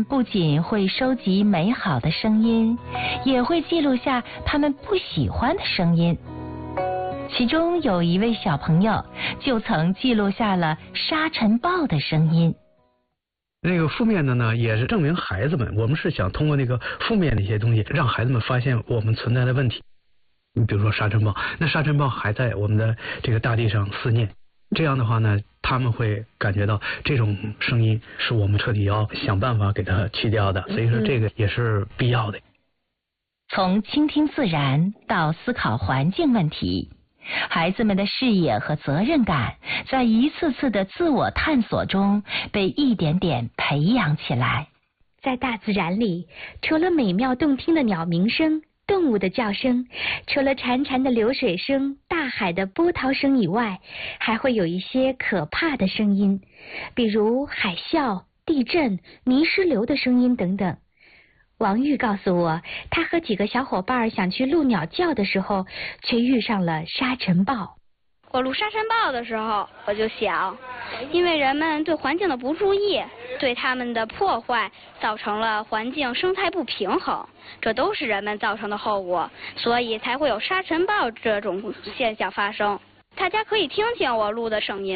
不仅会收集美好的声音，也会记录下他们不喜欢的声音。其中有一位小朋友就曾记录下了沙尘暴的声音。 那个负面的呢，也是证明孩子们，我们是想通过那个负面的一些东西，让孩子们发现我们存在的问题。你比如说沙尘暴，那沙尘暴还在我们的这个大地上肆虐，这样的话呢，他们会感觉到这种声音是我们彻底要想办法给它去掉的，所以说这个也是必要的。 从倾听自然到思考环境问题，孩子们的视野和责任感在一次次的自我探索中被一点点培养起来。 在大自然里，除了美妙动听的鸟鸣声、动物的叫声，除了潺潺的流水声、大海的波涛声以外，还会有一些可怕的声音，比如海啸、地震、泥石流的声音等等。王玉告诉我，他和几个小伙伴想去录鸟叫的时候，却遇上了沙尘暴。 我录沙尘暴的时候，我就想，因为人们对环境的不注意，对它们的破坏，造成了环境生态不平衡，这都是人们造成的后果，所以才会有沙尘暴这种现象发生。大家可以听听我录的声音。